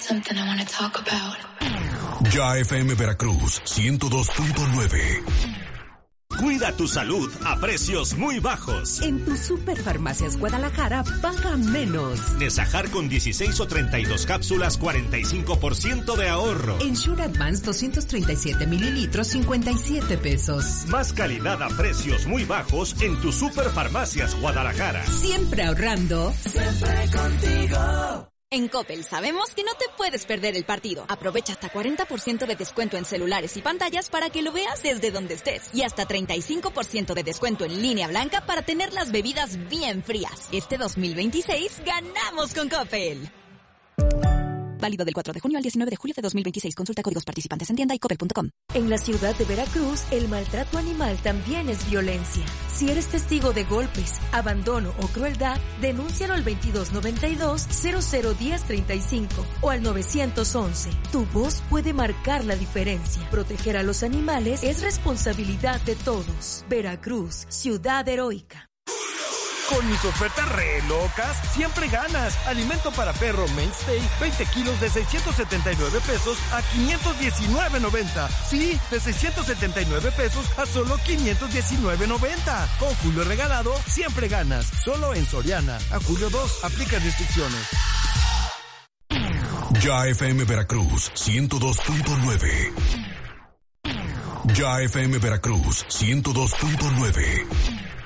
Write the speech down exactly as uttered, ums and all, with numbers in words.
something I want to talk about. Ya F M Veracruz ciento dos punto nueve. Cuida tu salud a precios muy bajos. En tu Superfarmacias Guadalajara paga menos. Nesajar con dieciséis o treinta y dos cápsulas, cuarenta y cinco por ciento de ahorro. Ensure Advance doscientos treinta y siete mililitros, cincuenta y siete pesos. Más calidad a precios muy bajos en tu Superfarmacias Guadalajara. Siempre ahorrando. Siempre contigo. En Coppel sabemos que no te puedes perder el partido. Aprovecha hasta cuarenta por ciento de descuento en celulares y pantallas para que lo veas desde donde estés. Y hasta treinta y cinco por ciento de descuento en línea blanca para tener las bebidas bien frías. Este dos mil veintiséis ganamos con Coppel. Válido del cuatro de junio al diecinueve de julio de dos mil veintiséis. Consulta códigos participantes en tienda y coppel punto com. En la ciudad de Veracruz, el maltrato animal también es violencia. Si eres testigo de golpes, abandono o crueldad, denúncialo al veintidós noventa y dos, cero cero diez treinta y cinco o al novecientos once. Tu voz puede marcar la diferencia. Proteger a los animales es responsabilidad de todos. Veracruz, ciudad heroica. Con mis ofertas re locas, siempre ganas. Alimento para perro Mainstay, veinte kilos de seiscientos setenta y nueve pesos a quinientos diecinueve noventa. Sí, de seiscientos setenta y nueve pesos a solo quinientos diecinueve noventa. Con Julio regalado, siempre ganas. Solo en Soriana. A julio dos, aplica restricciones. Ya F M Veracruz ciento dos punto nueve. Ya F M Veracruz ciento dos punto nueve.